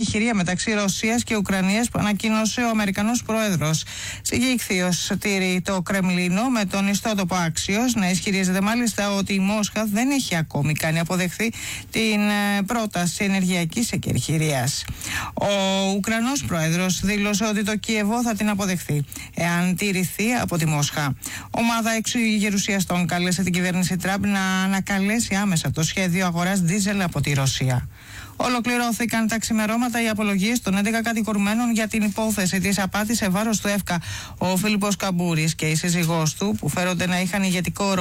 εκεχηρία μεταξύ Ρωσίας και Ουκρανίας που ανακοίνωσε ο Αμερικανός πρόεδρος. Συγγεϊκθείως τήρει το Κρεμλίνο με τον ιστότοπο Άξιος να ισχυρίζεται μάλιστα ότι η Μόσχα δεν έχει ακόμη κάνει αποδεχθεί την πρόταση ενεργειακής εκεχηρίας. Ο Ουκρανός πρόεδρος δήλωσε ότι το Κίεβο θα την αποδεχθεί εάν τηρηθεί από τη Μόσχα. Ομάδα εξωγερουσιαστών κάλεσε την κυβέρνηση Τραμπ να ανακαλέσει άμεσα το σχέδιο αγοράς δίζελ από τη Ρωσία. Ολοκληρώθηκαν τα ξημερώματα οι απολογίες των 11 κατηγορουμένων για την υπόθεση της απάτης σε βάρος του ΕΦΚΑ. Ο Φίλιππος Καμπούρης και η σύζυγός του, που φέρονται να είχαν ηγετικό